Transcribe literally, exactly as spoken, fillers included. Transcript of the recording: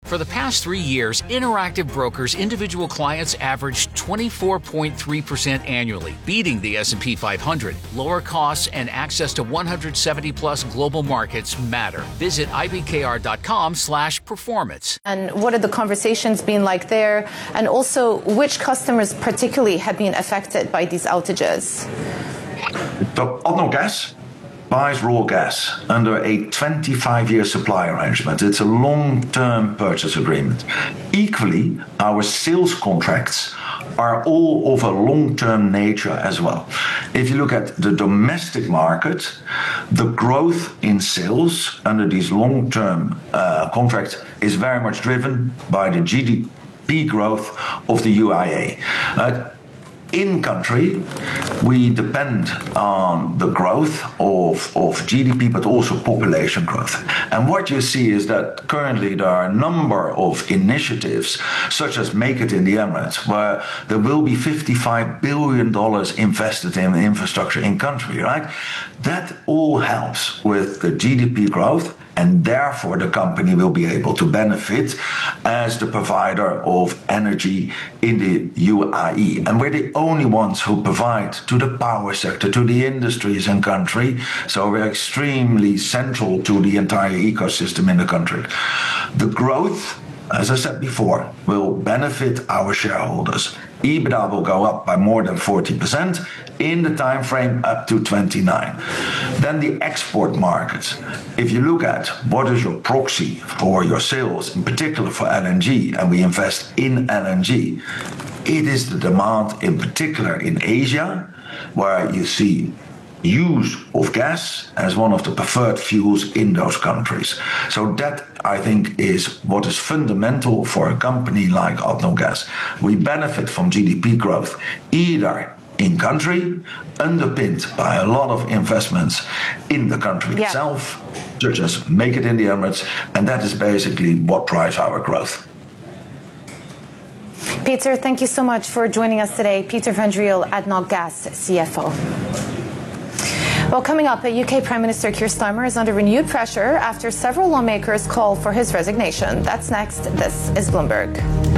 For the past three years, Interactive Brokers individual clients averaged twenty-four point three percent annually, beating the S and P five hundred. Lower costs and access to one hundred seventy plus global markets matter. Visit I B K R dot com slash performance. And what have the conversations been like there? And also, which customers particularly have been affected by these outages? So, ADNOC Gas buys raw gas under a twenty-five year supply arrangement. It's a long-term purchase agreement. Equally, our sales contracts are all of a long-term nature as well. If you look at the domestic market, the growth in sales under these long-term uh, contracts is very much driven by the G D P growth of the U I A. Uh, In country, we depend on the growth of, of G D P, but also population growth. And what you see is that currently there are a number of initiatives, such as Make It in the Emirates, where there will be fifty-five billion dollars invested in infrastructure in country, right? That all helps with the G D P growth, and therefore the company will be able to benefit as the provider of energy in the U A E. And we're the only ones who provide to the power sector, to the industries in country, so we're extremely central to the entire ecosystem in the country. The growth, as I said before, will benefit our shareholders. EBITDA will go up by more than forty percent in the time frame up to twenty-nine. Then the export markets. If you look at what is your proxy for your sales, in particular for L N G, and we invest in L N G, it is the demand in particular in Asia, where you see use of gas as one of the preferred fuels in those countries. So that, I think, is what is fundamental for a company like ADNOC Gas. We benefit from G D P growth either in country, underpinned by a lot of investments in the country yeah. itself, such as Make It in the Emirates, and that is basically what drives our growth. Peter, thank you so much for joining us today. Peter van Driel, ADNOC Gas C F O. Well, coming up, U K Prime Minister Keir Starmer is under renewed pressure after several lawmakers call for his resignation. That's next. This is Bloomberg.